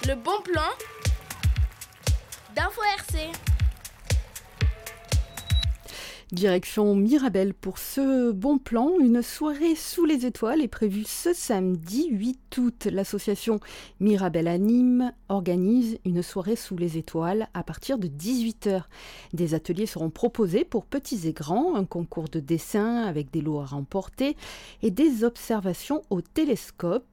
Le bon plan d'Info RC. Direction Mirabel pour ce bon plan. Une soirée sous les étoiles est prévue ce samedi 8 août. L'association Mirabel à Nîmes organise une soirée sous les étoiles à partir de 18h. Des ateliers seront proposés pour petits et grands, un concours de dessin avec des lots à remporter et des observations au télescope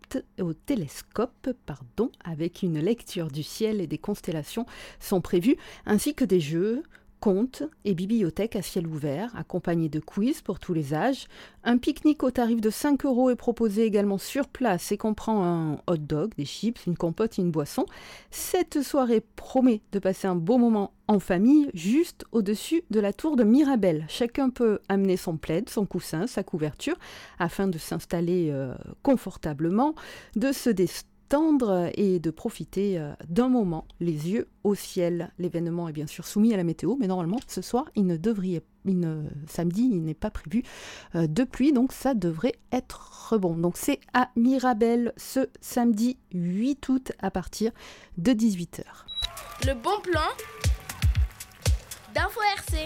avec une lecture du ciel et des constellations sont prévus, ainsi que des jeux, contes et bibliothèques à ciel ouvert, accompagnés de quiz pour tous les âges. Un pique-nique au tarif de 5 € est proposé également sur place et comprend un hot dog, des chips, une compote et une boisson. Cette soirée promet de passer un beau moment en famille, juste au-dessus de la tour de Mirabel. Chacun peut amener son plaid, son coussin, sa couverture, afin de s'installer confortablement, de se détendre et de profiter d'un moment, les yeux au ciel. L'événement est bien sûr soumis à la météo, mais normalement ce soir samedi il n'est pas prévu de pluie, donc ça devrait être bon. Donc c'est à Mirabel ce samedi 8 août à partir de 18h. Le bon plan d'Info RC.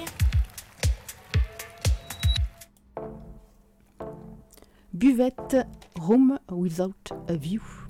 Buvette Room Without a View.